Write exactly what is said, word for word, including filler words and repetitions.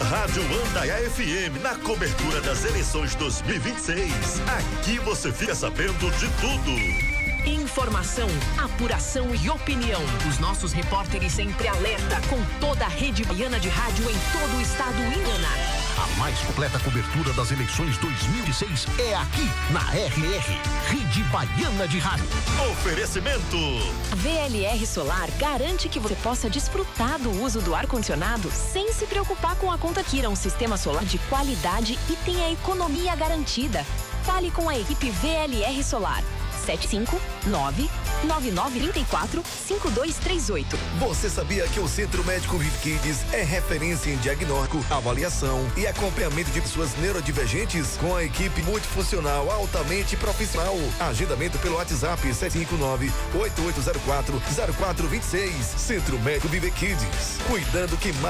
Rádio Andaiá F M, na cobertura das eleições dois mil e vinte e seis. Aqui você fica sabendo de tudo. Informação, apuração e opinião. Os nossos repórteres sempre alerta com toda a rede baiana de rádio em todo o estado Paraná. A mais completa cobertura das eleições dois mil e seis é aqui na R R, Rede Baiana de Rádio. Oferecimento. A V L R Solar garante que você possa desfrutar do uso do ar-condicionado sem se preocupar com a conta Kira, um sistema solar de qualidade e tem a economia garantida. Fale com a equipe V L R Solar. sete cinco nove nove nove três quatro cinco dois três oito. Você sabia que o Centro Médico Vive Kids é referência em diagnóstico, avaliação e acompanhamento de pessoas neurodivergentes com a equipe multifuncional altamente profissional? Agendamento pelo WhatsApp sete cinco nove oito oito zero quatro zero quatro dois seis. Centro Médico Vive Kids, cuidando que mais